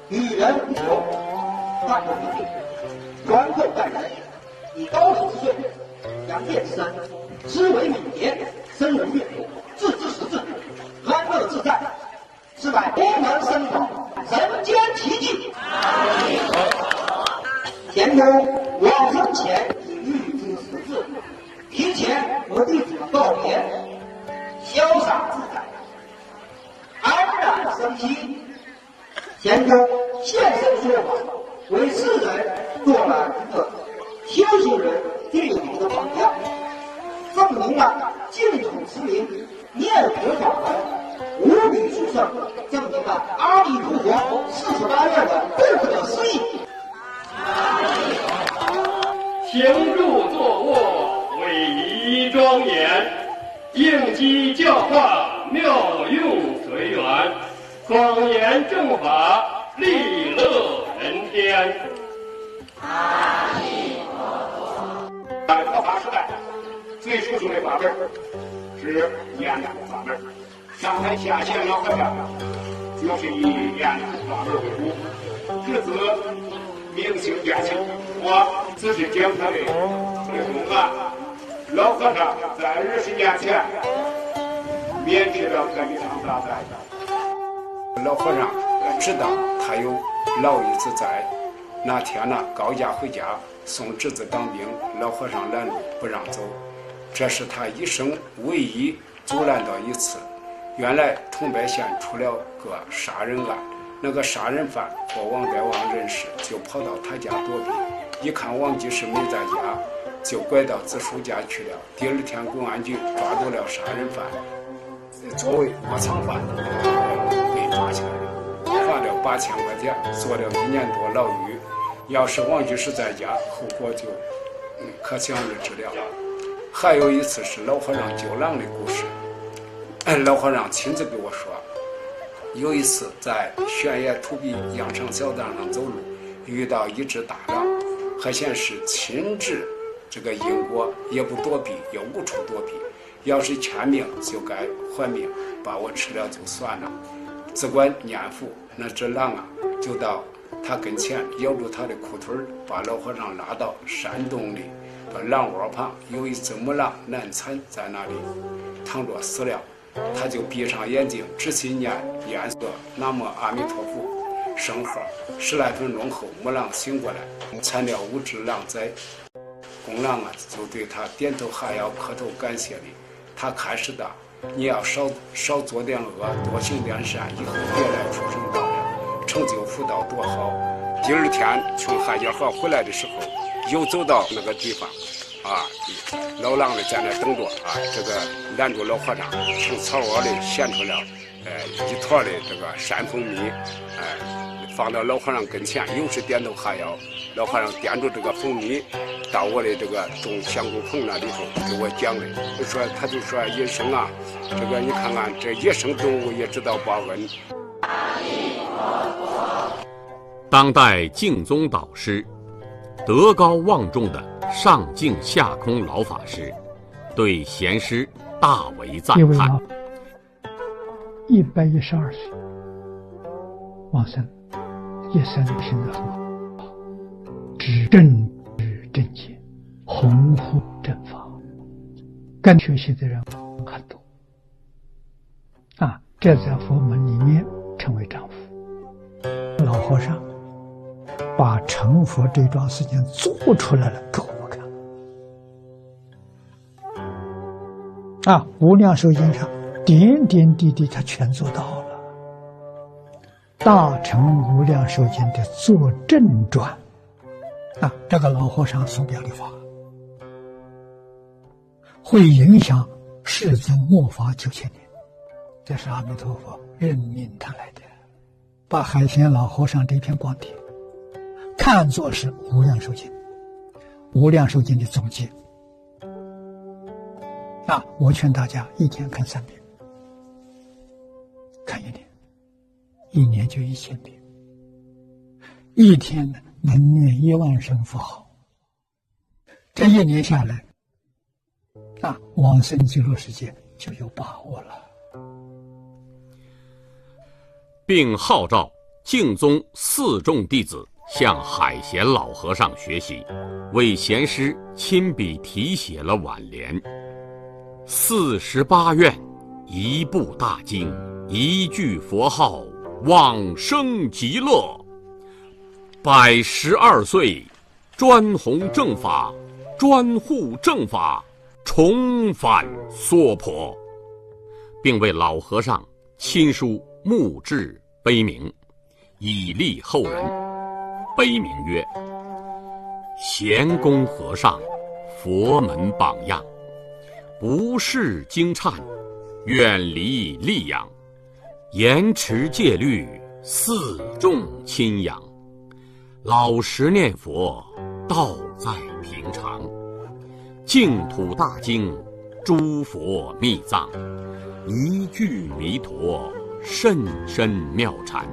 与人无求，患有一病，软厚待人，以高龄之岁，养健之身，思维敏捷，深入阅读，自知识字，安乐自在，是乃功能生活，人间奇迹。前途往生前已预知时至，提前和弟子们告别，潇洒自在，安然生息。前途现身说法，为世人做了一个修行人最好的榜样，证明了净土持名念佛法门无比殊胜，证明了阿弥陀佛48愿的不可思议。 行住坐卧，威仪庄严，应机教化，妙用随缘，庄严正法，利乐人天。 阿弥陀佛。 在佛法时代，最殊胜的法门是念佛法门。上台下线老和尚就是以念佛法门为主，至此明星变性。我只是讲他的内容啊。老和尚在20年前免去了这一场大灾。老和尚知道他有老一子在，那天呢，高家回家送侄子当兵，老和尚拦路不让走，这是他一生唯一阻拦到一次。原来桐柏县出了个杀人案，那个杀人犯和王德旺认识，就跑到他家躲避，一看王居士没在家，就拐到子叔家去了。第二天公安局抓住了杀人犯，作为窝藏犯被抓起来了，罚了8000块钱，坐了1年多牢狱。要是王居士在家，后果就可想而知了。还有一次是老和尚救狼的故事，老和尚亲自给我说，有一次在悬崖土壁羊肠小道上走路，遇到一只大狼，还显示亲治这个因果，也不躲避，也无处躲避。要是欠命就该还命，把我吃了就算了。只管念佛，那只狼啊，就到他跟前咬住他的裤腿，把老和尚拉到山洞里，把狼窝旁有一只母狼难产在那里躺着死了。他就闭上眼睛，仔细念念诵南无阿弥陀佛圣号，10来分钟后，母狼醒过来，产了5只狼崽。公狼啊，就对他点头哈腰，磕头感谢礼。他开始的，你要少做点恶，多行点善，以后别来畜生道了，成就福道多好。第二天从汉家河回来的时候，又走到那个地方。老狼的在那等着啊，这个拦住老和尚，从草窝里衔出了一坨的这个山蜂蜜，放到老和尚跟前，又是点头哈腰。老和尚掂住这个蜂蜜，到我的这个种香菇棚那里头给我讲的，他就说野生啊，这个你看看这野生动物也知道报恩。 当代净宗导师，德高望重的上净下空老法师，对贤师大为赞叹。 112岁往生，一生行得很好，知正知正见，弘护正法，跟学习的人很多这在佛门里面称为丈夫。老和尚把成佛这桩事情做出来了给我们看无量寿经上点点滴滴他全做到了。大乘无量寿经的作正传这个老和尚所表的法会影响世尊末法9000年，这是阿弥陀佛任命他来的，把海贤老和尚这篇光碟看作是无量寿经，无量寿经的总结我劝大家一天看3遍，看1年，1年就1000遍，一天能念1万声佛号，这1年下来往生极乐世界就有把握了。 并号召净宗4众弟子向海贤老和尚学习，为贤师亲笔题写了挽联：48愿，一部大经，一句佛号，往生极乐。112岁，专弘正法，专护正法，重返娑婆，并为老和尚亲书墓志碑铭，以利后人。碑铭曰：贤公和尚，佛门榜样，不识经忏，远离戾养，严持戒律，4众亲仰，老实念佛，道在平常，净土大经，诸佛密藏，一句弥陀，甚深妙禅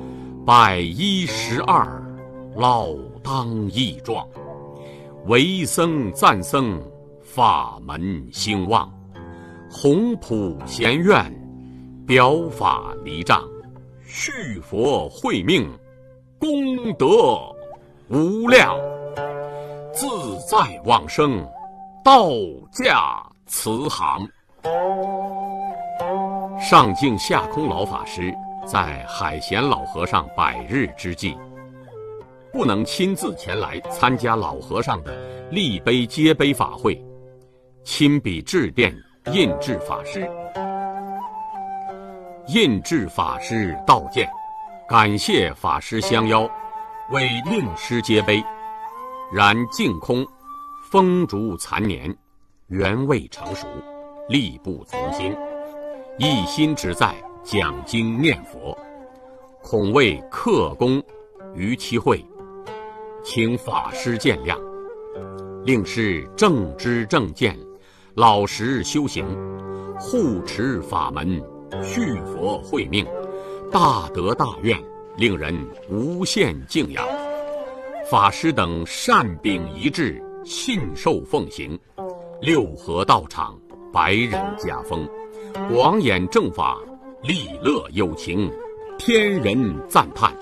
，112老当益壮，为僧赞僧，法门兴旺，弘普贤愿，表法离障，续佛慧命，功德无量，自在往生，道驾慈航。上净下空老法师在海贤老和尚100日之际，不能亲自前来参加老和尚的立碑接碑法会，亲笔致电印智法师。印智法师道见，感谢法师相邀，为令师接碑，然净空风烛残年，缘未成熟，力不从心，一心只在讲经念佛，恐为克功于其会，请法师见谅。令师正知正见，老实修行，护持法门，续佛慧命，大德大愿，令人无限敬仰。法师等善秉一致，信受奉行，6合道场，百人家风，广演正法，利乐有情，天人赞叹。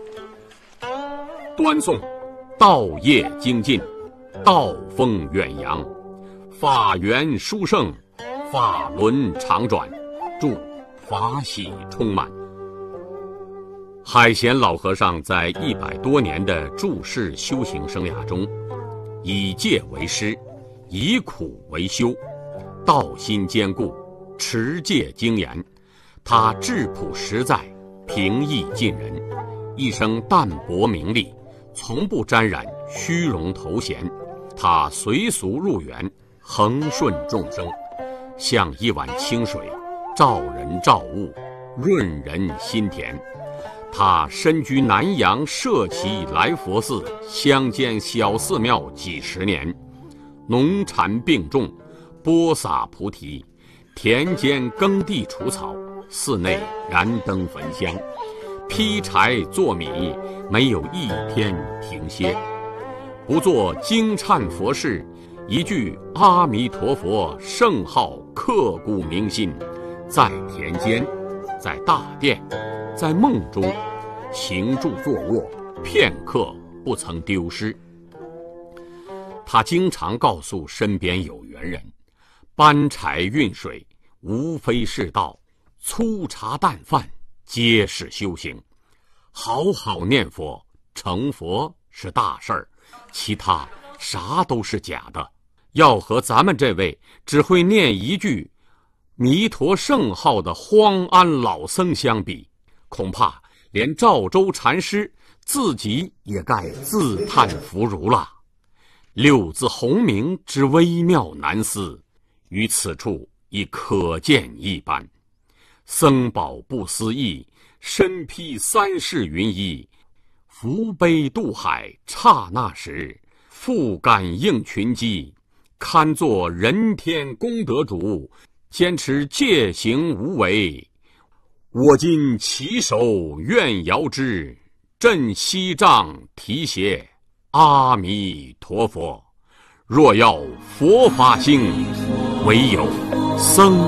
端诵道业精进，道风远扬，法缘殊胜，法轮常转，祝法喜充满。海贤老和尚在100多年的住世修行生涯中，以戒为师，以苦为修，道心坚固，持戒精严。他质朴实在，平易近人，一生淡泊名利，从不沾染虚荣头衔。他随俗入园，恒顺众生，像一碗清水，照人照物，润人心田。他身居南阳社稷来佛寺乡间小寺庙几十年，农禅并种，播撒菩提，田间耕地除草，寺内燃灯焚香，劈柴做米，没有一天停歇。不做经忏佛事，一句阿弥陀佛圣号刻骨铭心，在田间，在大殿，在梦中，行住坐卧，片刻不曾丢失。他经常告诉身边有缘人，搬柴运水无非是道，粗茶淡饭皆是修行。好好念佛，成佛是大事儿，其他啥都是假的。要和咱们这位只会念一句弥陀圣号的荒安老僧相比，恐怕连赵州禅师自己也该自叹弗如了。6字洪名之微妙难思，于此处已可见一斑。僧宝不思议，身披3世云衣，扶悲渡海，刹那时，复感应群机，堪作人天功德主，坚持戒行无为。我今起手愿遥之，振西杖提携阿弥陀佛。若要佛法兴，唯有僧